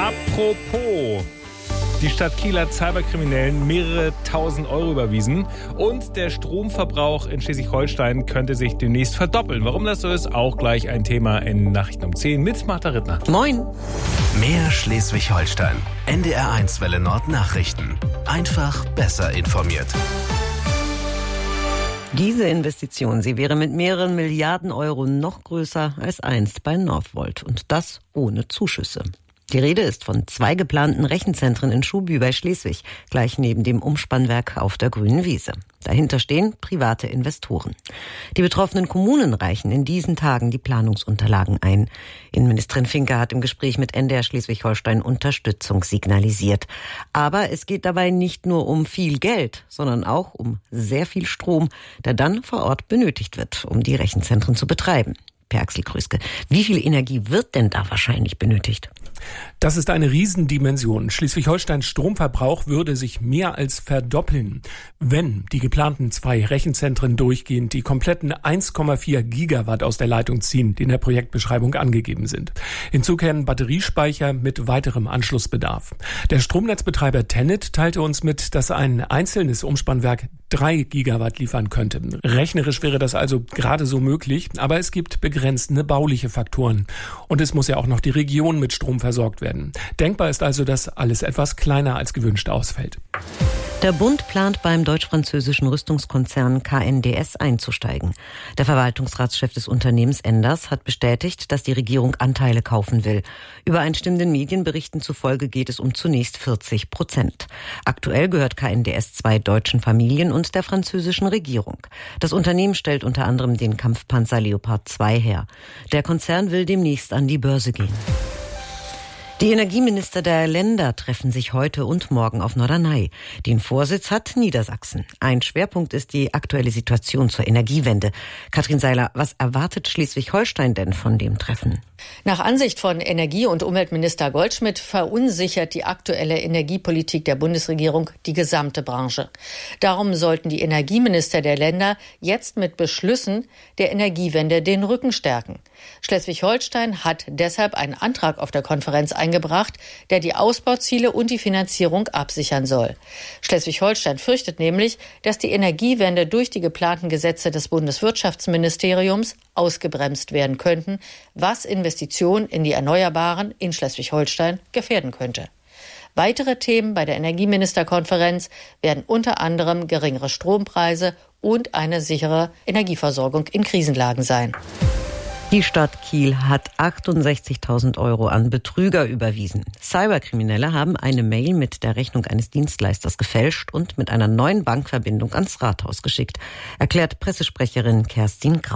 Apropos, die Stadt Kiel hat Cyberkriminellen mehrere tausend Euro überwiesen und der Stromverbrauch in Schleswig-Holstein könnte sich demnächst verdoppeln. Warum das so ist, auch gleich ein Thema in Nachrichten um 10 mit Martha Rittner. Moin. Mehr Schleswig-Holstein. NDR1 Welle Nord Nachrichten. Einfach besser informiert. Diese Investition, sie wäre mit mehreren Milliarden Euro noch größer als einst bei Northvolt. Und das ohne Zuschüsse. Die Rede ist von 2 geplanten Rechenzentren in Schuhbü bei Schleswig, gleich neben dem Umspannwerk auf der Grünen Wiese. Dahinter stehen private Investoren. Die betroffenen Kommunen reichen in diesen Tagen die Planungsunterlagen ein. Innenministerin Finke hat im Gespräch mit NDR Schleswig-Holstein Unterstützung signalisiert. Aber es geht dabei nicht nur um viel Geld, sondern auch um sehr viel Strom, der dann vor Ort benötigt wird, um die Rechenzentren zu betreiben. Per Axel Krüske, wie viel Energie wird denn da wahrscheinlich benötigt? Das ist eine Riesendimension. Schleswig-Holsteins Stromverbrauch würde sich mehr als verdoppeln, wenn die geplanten 2 Rechenzentren durchgehend die kompletten 1,4 Gigawatt aus der Leitung ziehen, die in der Projektbeschreibung angegeben sind. Hinzu kämen Batteriespeicher mit weiterem Anschlussbedarf. Der Stromnetzbetreiber TenneT teilte uns mit, dass ein einzelnes Umspannwerk 3 Gigawatt liefern könnte. Rechnerisch wäre das also gerade so möglich, aber es gibt begrenzende bauliche Faktoren. Und es muss ja auch noch die Region mit Strom versorgt werden. Denkbar ist also, dass alles etwas kleiner als gewünscht ausfällt. Der Bund plant beim deutsch-französischen Rüstungskonzern KNDS einzusteigen. Der Verwaltungsratschef des Unternehmens Enders hat bestätigt, dass die Regierung Anteile kaufen will. Übereinstimmenden Medienberichten zufolge geht es um zunächst 40%. Aktuell gehört KNDS 2 deutschen Familien und der französischen Regierung. Das Unternehmen stellt unter anderem den Kampfpanzer Leopard 2 her. Der Konzern will demnächst an die Börse gehen. Die Energieminister der Länder treffen sich heute und morgen auf Norderney. Den Vorsitz hat Niedersachsen. Ein Schwerpunkt ist die aktuelle Situation zur Energiewende. Katrin Seiler, was erwartet Schleswig-Holstein denn von dem Treffen? Nach Ansicht von Energie- und Umweltminister Goldschmidt verunsichert die aktuelle Energiepolitik der Bundesregierung die gesamte Branche. Darum sollten die Energieminister der Länder jetzt mit Beschlüssen der Energiewende den Rücken stärken. Schleswig-Holstein hat deshalb einen Antrag auf der Konferenz eingebracht, der die Ausbauziele und die Finanzierung absichern soll. Schleswig-Holstein fürchtet nämlich, dass die Energiewende durch die geplanten Gesetze des Bundeswirtschaftsministeriums ausgebremst werden könnten, was Investitionen in die Erneuerbaren in Schleswig-Holstein gefährden könnte. Weitere Themen bei der Energieministerkonferenz werden unter anderem geringere Strompreise und eine sichere Energieversorgung in Krisenlagen sein. Die Stadt Kiel hat 68.000 Euro an Betrüger überwiesen. Cyberkriminelle haben eine Mail mit der Rechnung eines Dienstleisters gefälscht und mit einer neuen Bankverbindung ans Rathaus geschickt, erklärt Pressesprecherin Kerstin Grau.